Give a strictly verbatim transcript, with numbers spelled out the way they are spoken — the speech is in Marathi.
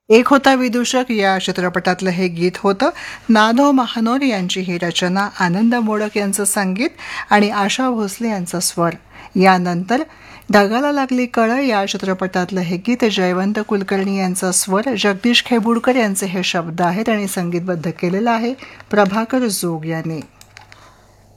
एक होता विदूषक या चित्रपटातलं हे गीत होतं. नानो महानोर यांची ही रचना, आनंद मोडक यांचं संगीत आणि आशा भोसले यांचा स्वर. यानंतर ढगाला लागली कळ या चित्रपटातलं हे गीत, जयवंत कुलकर्णी यांचा स्वर, जगदीश खेबुडकर यांचे हे शब्द आहेत आणि संगीतबद्ध केलेलं आहे प्रभाकर जोग यांनी.